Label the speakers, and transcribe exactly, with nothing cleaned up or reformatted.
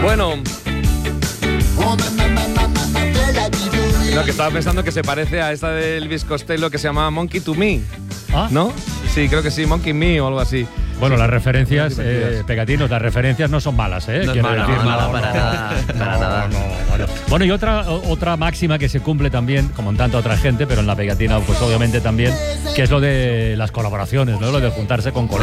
Speaker 1: Bueno, lo que estaba pensando que se parece a esta de Elvis Costello que se llama Monkey to Me.
Speaker 2: ¿Ah?
Speaker 1: ¿No? Sí, creo que sí, Monkey Me o algo así.
Speaker 2: Bueno,
Speaker 1: sí,
Speaker 2: las referencias, eh, Pegatinos, las referencias no son malas, ¿eh?
Speaker 3: No es mala, no es mala para nada. Para
Speaker 2: no,
Speaker 3: nada.
Speaker 2: no, bueno. Bueno, y otra, otra máxima que se cumple también, como en tanta otra gente, pero en la Pegatina, pues obviamente también, que es lo de las colaboraciones, ¿no? Lo de juntarse con colaboradores.